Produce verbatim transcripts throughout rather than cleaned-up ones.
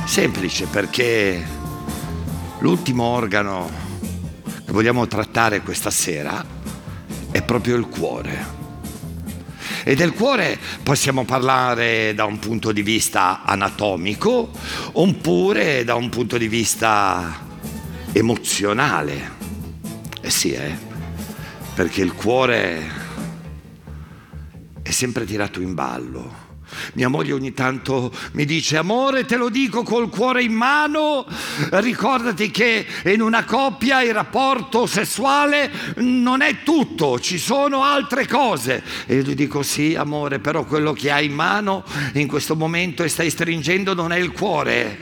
Semplice, perché l'ultimo organo che vogliamo trattare questa sera è proprio il cuore. E del cuore possiamo parlare da un punto di vista anatomico oppure da un punto di vista emozionale. Eh sì, eh, perché il cuore è sempre tirato in ballo. Mia moglie ogni tanto mi dice: amore, te lo dico col cuore in mano, ricordati che in una coppia il rapporto sessuale non è tutto, ci sono altre cose. E io gli dico: sì amore, però quello che hai in mano in questo momento e stai stringendo non è il cuore.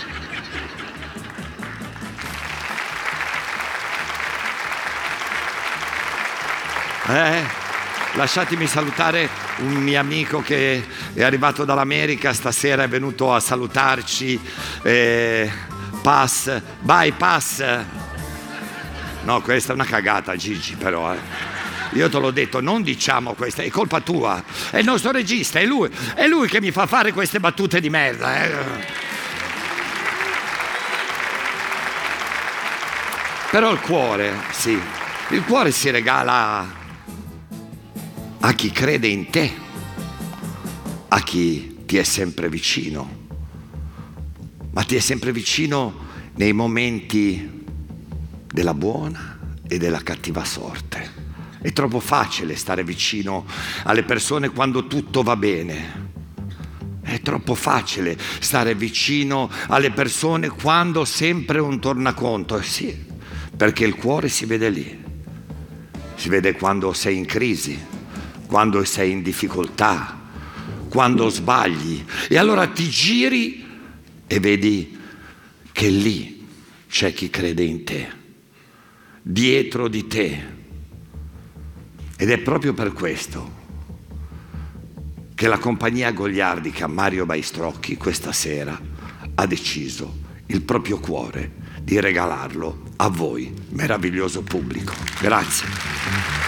Eh? Lasciatemi salutare un mio amico che è arrivato dall'America stasera, è venuto a salutarci. Eh, pass, vai pass. No, questa è una cagata, Gigi, però. Eh. Io te l'ho detto, non diciamo questa, è colpa tua. È il nostro regista, è lui, è lui che mi fa fare queste battute di merda. Eh. Però il cuore, sì, il cuore si regala a chi crede in te, a chi ti è sempre vicino, ma ti è sempre vicino nei momenti della buona e della cattiva sorte. È troppo facile stare vicino alle persone quando tutto va bene. È troppo facile stare vicino alle persone quando sempre un tornaconto. Eh sì, perché il cuore si vede lì. Si vede quando sei in crisi, quando sei in difficoltà, quando sbagli, e allora ti giri e vedi che lì c'è chi crede in te, dietro di te. Ed è proprio per questo che la compagnia goliardica Mario Baistrocchi questa sera ha deciso il proprio cuore di regalarlo a voi, meraviglioso pubblico. Grazie.